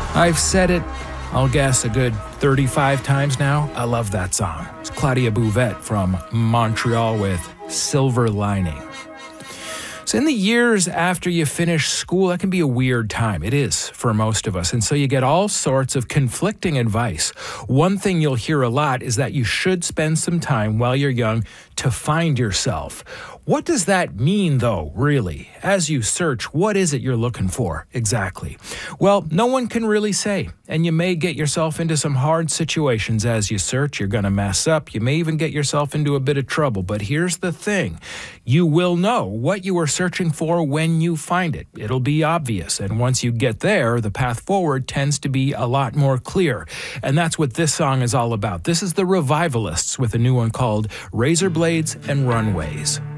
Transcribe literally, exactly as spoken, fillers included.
I've said it, I'll guess, a good thirty-five times now. I love that song. It's Claudia Bouvette from Montreal with Silver Lining. So in the years after you finish school, that can be a weird time. It is for most of us. And so you get all sorts of conflicting advice. One thing you'll hear a lot is that you should spend some time while you're young to find yourself. What does that mean, though, really? As you search, what is it you're looking for exactly? Well, no one can really say, and you may get yourself into some hard situations as you search. You're going to mess up. You may even get yourself into a bit of trouble. But here's the thing. You will know what you are searching for when you find it. It'll be obvious. And once you get there, the path forward tends to be a lot more clear. And that's what this song is all about. This is the Revivalists with a new one called Razor Blades and Runways.